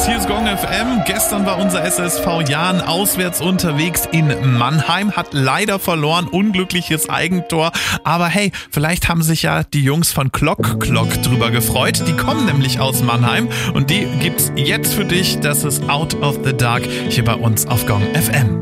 Hier ist Gong FM. Gestern war unser SSV Jahn auswärts unterwegs in Mannheim, hat leider verloren, unglückliches Eigentor. Aber hey, vielleicht haben sich ja die Jungs von Klock drüber gefreut. Die kommen nämlich aus Mannheim und die gibt's jetzt für dich. Das ist Out of the Dark hier bei uns auf Gong FM.